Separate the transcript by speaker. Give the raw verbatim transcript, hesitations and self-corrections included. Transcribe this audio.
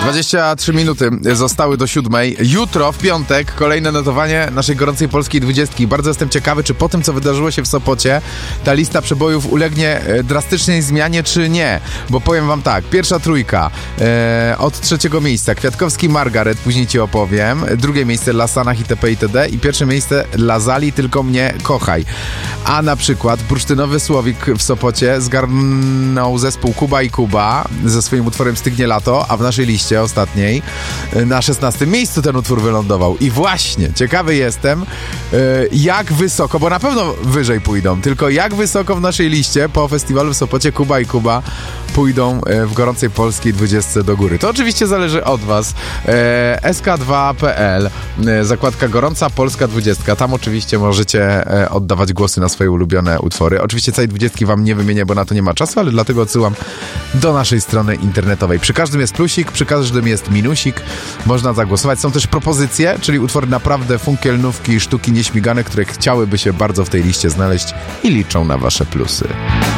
Speaker 1: dwadzieścia trzy minuty zostały do siódmej. Jutro, w piątek, kolejne notowanie naszej gorącej polskiej dwudziestki. Bardzo jestem ciekawy, czy po tym, co wydarzyło się w Sopocie, ta lista przebojów ulegnie drastycznej zmianie, czy nie. Bo powiem wam tak, pierwsza trójka e, od trzeciego miejsca Kwiatkowski Margaret, później ci opowiem. Drugie miejsce Lasanach itp. itd. I pierwsze miejsce Lazali, tylko mnie kochaj. A na przykład bursztynowy Słowik w Sopocie zgarnął zespół Kuba i Kuba ze swoim utworem Stygnie lato, a w naszej liście ostatniej na szesnastym miejscu ten utwór wylądował. I właśnie, ciekawy jestem, jak wysoko, bo na pewno wyżej pójdą, tylko jak wysoko w naszej liście po festiwalu w Sopocie Kuba i Kuba pójdą w gorącej polskiej dwudziestce do góry. To oczywiście zależy od was. S K dwa kropka P L, zakładka Gorąca Polska dwudziestka. Tam oczywiście możecie oddawać głosy na swoje ulubione utwory. Oczywiście całej dwudziestki wam nie wymienię, bo na to nie ma czasu, ale dlatego odsyłam do naszej strony internetowej. Przy każdym jest plusik, przy każdym jest minusik. Można zagłosować. Są też propozycje, czyli utwory naprawdę funkielnówki, sztuki nieśmigane, które chciałyby się bardzo w tej liście znaleźć i liczą na wasze plusy.